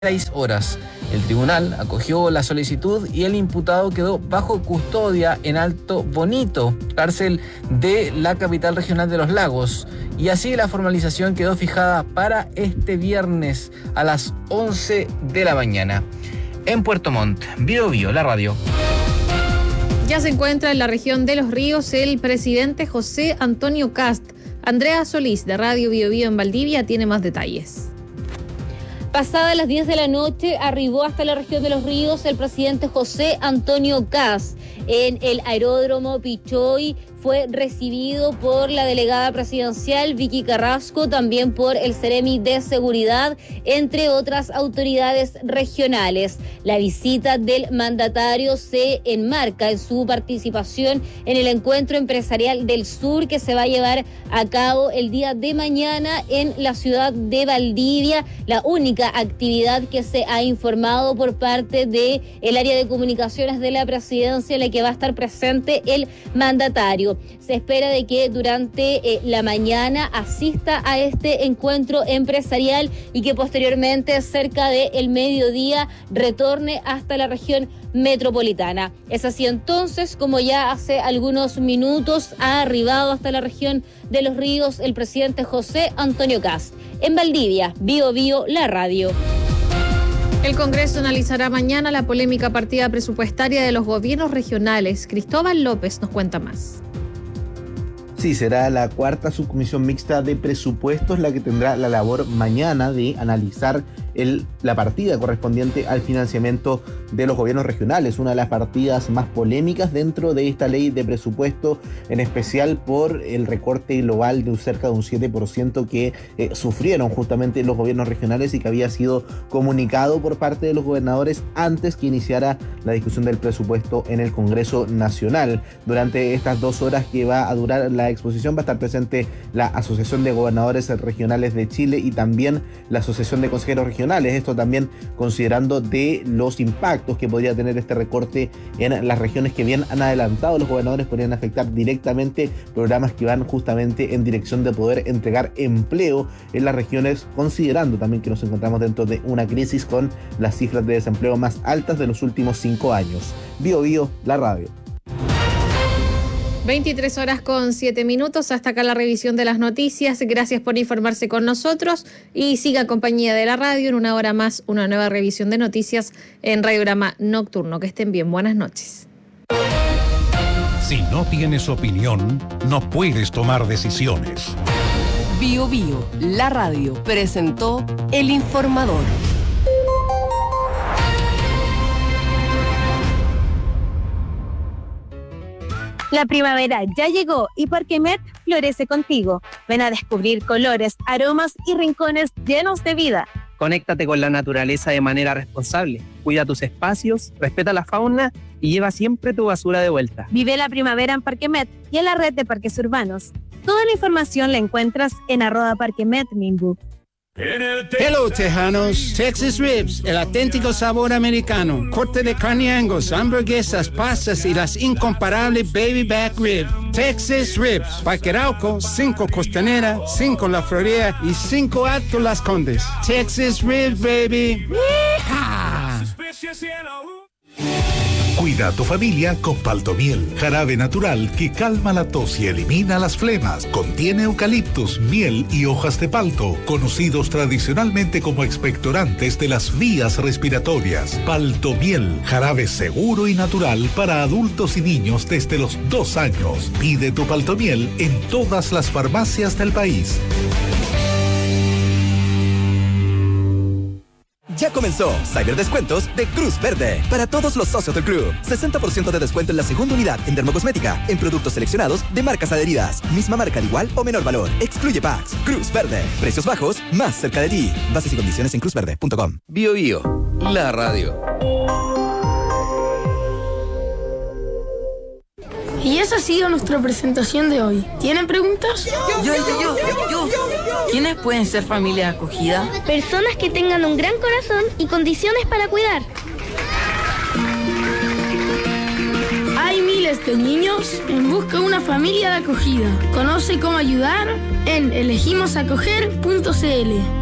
6 horas. El tribunal acogió la solicitud y el imputado quedó bajo custodia en Alto Bonito, cárcel de la capital regional de Los Lagos. Y así la formalización quedó fijada para este viernes a las 11 de la mañana. En Puerto Montt, Bio Bio, la radio. Ya se encuentra en la región de Los Ríos el presidente José Antonio Kast. Andrea Solís, de Radio Bio Bio en Valdivia, tiene más detalles. Pasadas las 10 de la noche, arribó hasta la región de Los Ríos el presidente José Antonio Kast. En el aeródromo Pichoy fue recibido por la delegada presidencial Vicky Carrasco, también por el Seremi de Seguridad, entre otras autoridades regionales. La visita del mandatario se enmarca en su participación en el Encuentro Empresarial del Sur, que se va a llevar a cabo el día de mañana en la ciudad de Valdivia, la única actividad que se ha informado por parte del área de comunicaciones de la presidencia, en la que va a estar presente el mandatario. Se espera de que durante la mañana asista a este encuentro empresarial y que posteriormente, cerca del mediodía, retorne hasta la región metropolitana. Es así entonces como ya hace algunos minutos ha arribado hasta la región de Los Ríos el presidente José Antonio Kast. En Valdivia, Bio Bio, la radio. El Congreso analizará mañana la polémica partida presupuestaria de los gobiernos regionales. Cristóbal López nos cuenta más. Sí, será la cuarta subcomisión mixta de presupuestos la que tendrá la labor mañana de analizar la partida correspondiente al financiamiento de los gobiernos regionales, una de las partidas más polémicas dentro de esta ley de presupuesto, en especial por el recorte global de cerca de un 7% que sufrieron justamente los gobiernos regionales y que había sido comunicado por parte de los gobernadores antes que iniciara la discusión del presupuesto en el Congreso Nacional. Durante estas 2 horas que va a durar la exposición va a estar presente la Asociación de Gobernadores Regionales de Chile y también la Asociación de Consejeros Regionales. Esto también considerando de los impactos que podría tener este recorte en las regiones que bien han adelantado los gobernadores, podrían afectar directamente programas que van justamente en dirección de poder entregar empleo en las regiones, considerando también que nos encontramos dentro de una crisis con las cifras de desempleo más altas de los últimos 5 años. Bio Bio, la radio. 23 horas con 7 minutos, hasta acá la revisión de las noticias. Gracias por informarse con nosotros y siga en compañía de la radio. En una hora más, una nueva revisión de noticias en Radiograma Nocturno. Que estén bien, buenas noches. Si no tienes opinión, no puedes tomar decisiones. Bio Bio, la radio, presentó El Informador. La primavera ya llegó y Parquemet florece contigo. Ven a descubrir colores, aromas y rincones llenos de vida. Conéctate con la naturaleza de manera responsable. Cuida tus espacios, respeta la fauna y lleva siempre tu basura de vuelta. Vive la primavera en Parquemet y en la red de parques urbanos. Toda la información la encuentras en @parquemet.minbu. Hello, Tejanos. Texas Ribs, el auténtico sabor americano. Corte de carne Angus, hamburguesas, pastas y las incomparables Baby Back Rib. Texas Ribs, Parque Arauco, 5 Costanera, 5 La Florida y 5 Alto Las Condes. Texas Ribs, baby. ¡Yeehaw! Cuida a tu familia con Paltomiel, jarabe natural que calma la tos y elimina las flemas. Contiene eucaliptus, miel y hojas de palto, conocidos tradicionalmente como expectorantes de las vías respiratorias. Paltomiel, jarabe seguro y natural para adultos y niños desde los 2 años. Pide tu Paltomiel en todas las farmacias del país. Ya comenzó Cyberdescuentos de Cruz Verde. Para todos los socios del club, 60% de descuento en la segunda unidad en dermocosmética, en productos seleccionados de marcas adheridas. Misma marca de igual o menor valor. Excluye packs. Cruz Verde. Precios bajos, más cerca de ti. Bases y condiciones en cruzverde.com. Bio Bio, la radio. Y esa ha sido nuestra presentación de hoy. ¿Tienen preguntas? Yo. ¿Quiénes pueden ser familia acogida? Personas que tengan un gran corazón y condiciones para cuidar. Hay miles de niños en busca de una familia de acogida. Conoce cómo ayudar en elegimosacoger.cl.